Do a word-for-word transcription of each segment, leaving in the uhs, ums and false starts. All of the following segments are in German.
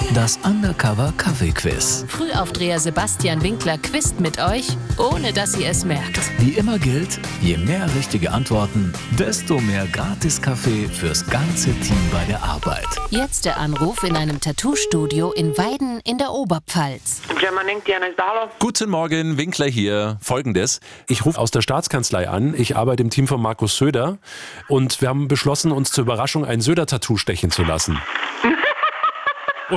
Das Undercover Kaffee-Quiz. Frühaufdreher Sebastian Winkler quizt mit euch, ohne dass ihr es merkt. Wie immer gilt, je mehr richtige Antworten, desto mehr Gratis-Kaffee fürs ganze Team bei der Arbeit. Jetzt der Anruf in einem Tattoo-Studio in Weiden in der Oberpfalz. Guten Morgen, Winkler hier. Folgendes: Ich rufe aus der Staatskanzlei an. Ich arbeite im Team von Markus Söder und wir haben beschlossen, uns zur Überraschung ein Söder-Tattoo stechen zu lassen. Oh.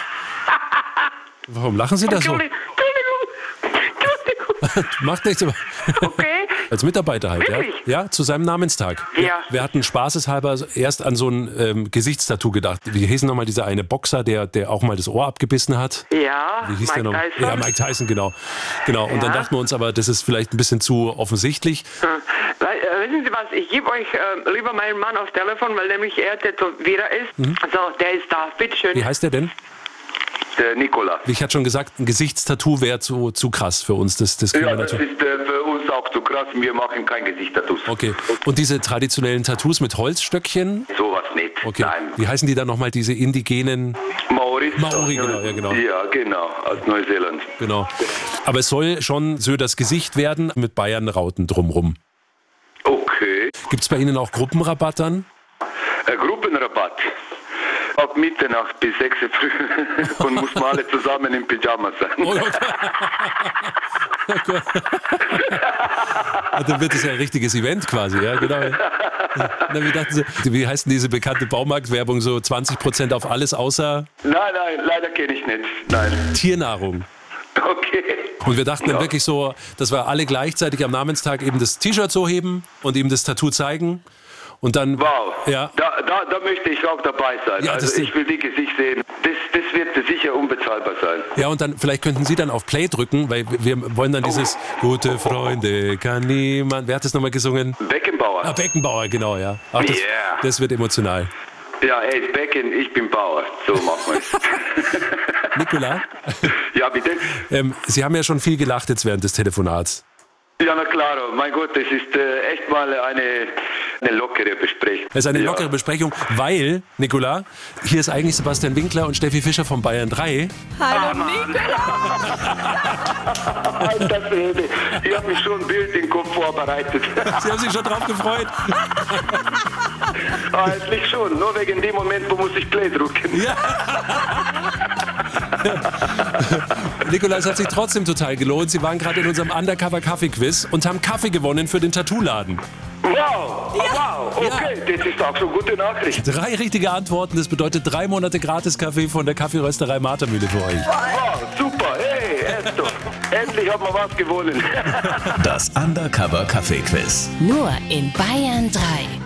Warum lachen Sie da so? Entschuldigung, Entschuldigung. Macht nichts. Aber Okay. als Mitarbeiter halt, ja? Wirklich? Ja, zu seinem Namenstag. Wir, Ja. wir hatten spaßeshalber erst an so ein ähm, Gesichtstattoo gedacht. Wie hieß nochmal dieser eine Boxer, der, der auch mal das Ohr abgebissen hat? Ja, Wie hieß Mike der noch? Tyson. Ja, Mike Tyson, genau. genau. Und Ja. dann dachten wir uns aber, das ist vielleicht ein bisschen zu offensichtlich. Hm. Weil, äh, wissen Sie was, ich gebe euch äh, lieber meinen Mann aufs Telefon, weil nämlich er Tätowierer ist. Mhm. So, der ist da, bitteschön. Wie heißt der denn? Der Nikola. Ich hatte schon gesagt, ein Gesichtstattoo wäre zu, zu krass für uns. Das, das können Ja, wir das natürlich. ist äh, für uns auch zu krass. Wir machen kein Gesichtstattoos. Okay. Und diese traditionellen Tattoos mit Holzstöckchen? Sowas nicht. Okay. Nein. Wie heißen die dann nochmal, diese indigenen? Maoris. Maori, genau, ja, genau. Ja, genau, aus Neuseeland. Genau. Aber es soll schon Söders Gesicht werden mit Bayern-Rauten drumrum. Okay. Gibt es bei Ihnen auch Gruppenrabatt dann? Äh, Gruppenrabatt. Ab Mitternacht bis sechs Uhr früh und muss mal alle zusammen im Pyjama sein. Oh, okay. Oh Gott. Dann wird es ja ein richtiges Event quasi, ja, genau. Na, wie, dachten Sie, wie heißt denn diese bekannte Baumarktwerbung, so zwanzig Prozent auf alles außer Nein, nein, leider kenne ich nicht. Nein. Tiernahrung? Okay. Und wir dachten dann Ja. wirklich so, dass wir alle gleichzeitig am Namenstag eben das T-Shirt so heben und ihm das Tattoo zeigen. Und dann, Wow. ja, Da, da, da möchte ich auch dabei sein. Ja, das also ist- ich will die Gesicht sehen. Das, das wird sicher unbezahlbar sein. ja, und dann vielleicht könnten Sie dann auf Play drücken, weil wir wollen dann dieses gute Freunde kann niemand. Wer hat das nochmal gesungen? Beckenbauer. Ah, Beckenbauer, genau, ja. Ach, das, Yeah. das wird emotional. Ja, er ist Becken, ich bin Bauer. So machen wir es. Nikola, Ja, bitte. ähm, Sie haben ja schon viel gelacht jetzt während des Telefonats. Ja, na klar. Mein Gott, das ist äh, echt mal eine, eine lockere Besprechung. Das ist eine ja. lockere Besprechung, weil, Nikola, hier ist eigentlich Sebastian Winkler und Steffi Fischer von Bayern drei. Hallo, Nikola. Alter Schwede, ich habe mich schon ein Bild im Kopf vorbereitet. Sie haben sich schon drauf gefreut. Eigentlich schon, nur wegen dem Moment, wo muss ich Play drücken. Ja. Nikola, es hat sich trotzdem total gelohnt. Sie waren gerade in unserem Undercover-Kaffee-Quiz und haben Kaffee gewonnen für den Tattoo-Laden. Wow, wow, okay, das ist auch so eine gute Nachricht. Drei richtige Antworten, das bedeutet drei Monate Gratis-Kaffee von der Kaffeerösterei Martermühle für euch. Wow, super, hey, Ersto, endlich haben wir was gewonnen. Das Undercover Kaffee-Quiz. Nur in Bayern drei.